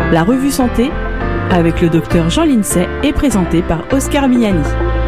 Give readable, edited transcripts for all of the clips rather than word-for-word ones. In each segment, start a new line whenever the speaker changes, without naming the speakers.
La revue Santé avec le docteur Jean Lincey est présentée par Oscar Miani.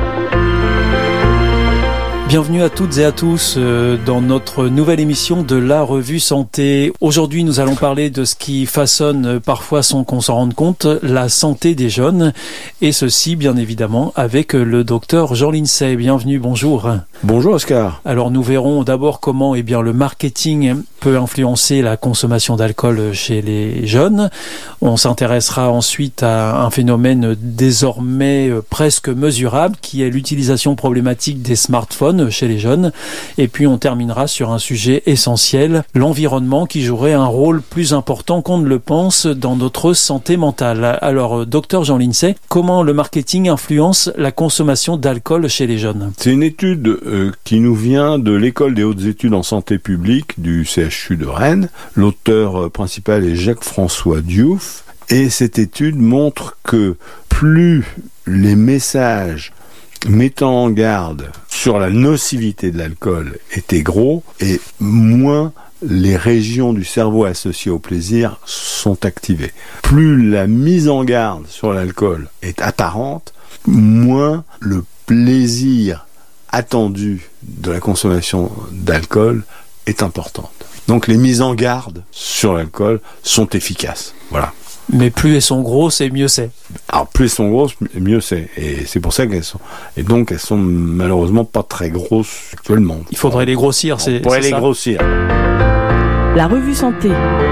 Bienvenue à toutes et à tous dans notre nouvelle émission de la revue Santé. Aujourd'hui, nous allons parler de ce qui façonne parfois sans qu'on s'en rende compte la santé des jeunes. Et ceci, bien évidemment, avec le docteur Jean Lincey. Bienvenue, bonjour.
Bonjour Oscar.
Alors nous verrons d'abord comment le marketing peut influencer la consommation d'alcool chez les jeunes. On s'intéressera ensuite à un phénomène désormais presque mesurable qui est l'utilisation problématique des smartphones chez les jeunes. Et puis on terminera sur un sujet essentiel, l'environnement qui jouerait un rôle plus important qu'on ne le pense dans notre santé mentale. Alors, docteur Jean Lincey, comment le marketing influence la consommation d'alcool chez les jeunes ?
C'est une étude qui nous vient de l'École des hautes études en santé publique du CHU de Rennes. L'auteur principal est Jacques-François Diouf. Et cette étude montre que plus les messages mettant en garde sur la nocivité de l'alcool étaient gros, et moins les régions du cerveau associées au plaisir sont activées. Plus la mise en garde sur l'alcool est apparente, moins le plaisir attendu de la consommation d'alcool est importante. Donc les mises en garde sur l'alcool sont efficaces. Voilà.
Mais plus elles sont grosses et mieux c'est.
Alors plus elles sont grosses, mieux c'est. Et c'est pour ça qu'elles sont. Et donc elles sont malheureusement pas très grosses actuellement.
Il faudrait les grossir, c'est ça.
On pourrait les grossir.
La revue Santé.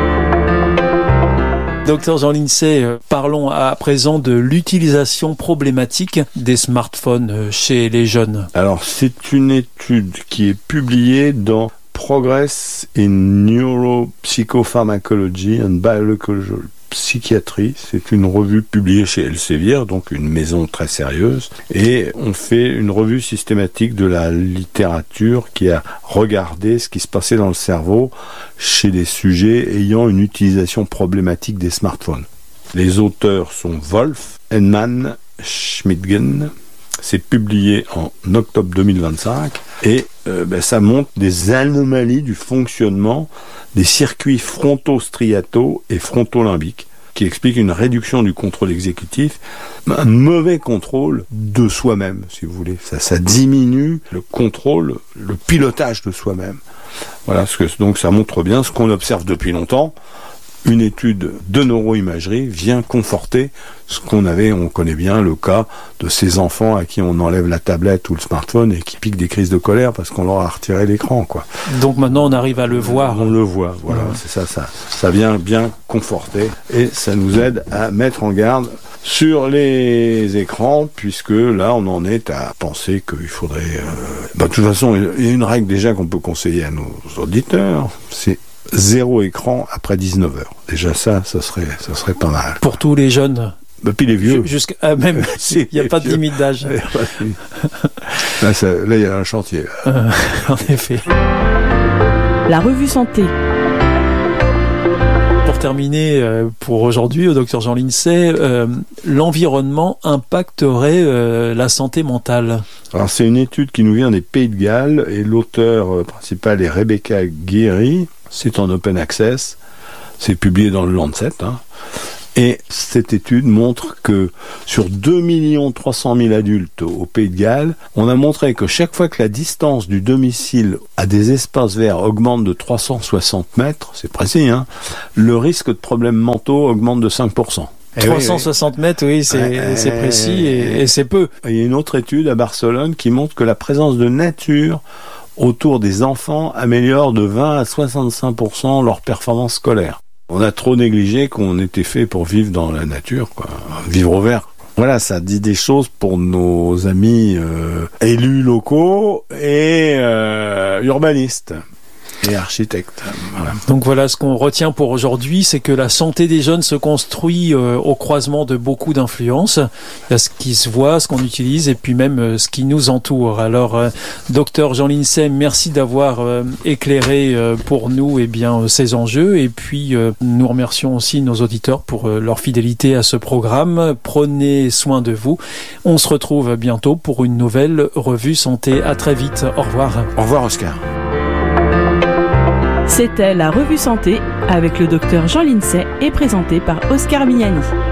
Docteur Jean Lincey, parlons à présent de l'utilisation problématique des smartphones chez les jeunes.
Alors c'est une étude qui est publiée dans Progress in Neuropsychopharmacology and Biological Psychiatrie. C'est une revue publiée chez Elsevier, donc une maison très sérieuse, et on fait une revue systématique de la littérature qui a regardé ce qui se passait dans le cerveau chez des sujets ayant une utilisation problématique des smartphones. Les auteurs sont Wolf, Henman, Schmidgen. C'est publié en octobre 2025 et ça montre des anomalies du fonctionnement des circuits frontostriataux et frontolimbiques qui expliquent une réduction du contrôle exécutif, un mauvais contrôle de soi-même, si vous voulez. Ça diminue le contrôle, le pilotage de soi-même. Voilà, donc ça montre bien ce qu'on observe depuis longtemps. Une étude de neuroimagerie vient conforter ce on connaît bien le cas de ces enfants à qui on enlève la tablette ou le smartphone et qui piquent des crises de colère parce qu'on leur a retiré l'écran, quoi.
Donc maintenant on arrive à le voir.
On le voit, voilà, c'est ça vient bien conforter et ça nous aide à mettre en garde sur les écrans, puisque là on en est à penser qu'il faudrait... de toute façon, il y a une règle déjà qu'on peut conseiller à nos auditeurs, c'est 0 écran après 19h. Déjà ça serait pas mal.
Pour tous les jeunes.
Puis les vieux.
Jusqu'à même, il n'y a pas de limite d'âge.
Là, il y a un chantier.
En effet.
La revue Santé.
Pour terminer, pour aujourd'hui, au docteur Jean Lincey, l'environnement impacterait la santé mentale.
Alors c'est une étude qui nous vient des Pays de Galles et l'auteur principal est Rebecca Guéry. C'est en open access, c'est publié dans le Lancet. Et cette étude montre que sur 2 300 000 adultes au Pays de Galles, on a montré que chaque fois que la distance du domicile à des espaces verts augmente de 360 mètres, c'est précis, le risque de problèmes mentaux augmente de 5%.
360 mètres, oui, c'est précis et c'est peu.
Il y a une autre étude à Barcelone qui montre que la présence de nature autour des enfants améliore de 20 à 65% leur performance scolaire. On a trop négligé qu'on était fait pour vivre dans la nature, quoi. Vivre au vert. Voilà, ça dit des choses pour nos amis élus locaux et urbanistes. Et architecte. Voilà.
Donc voilà, ce qu'on retient pour aujourd'hui, c'est que la santé des jeunes se construit au croisement de beaucoup d'influences. Il y a ce qui se voit, ce qu'on utilise et puis même ce qui nous entoure. Alors, docteur Jean Lincey, merci d'avoir éclairé pour nous ces enjeux. Et puis, nous remercions aussi nos auditeurs pour leur fidélité à ce programme. Prenez soin de vous. On se retrouve bientôt pour une nouvelle revue santé. À très vite. Au revoir.
Au revoir, Oscar.
C'était la Revue Santé avec le docteur Jean Lincey et présenté par Oscar Mignani.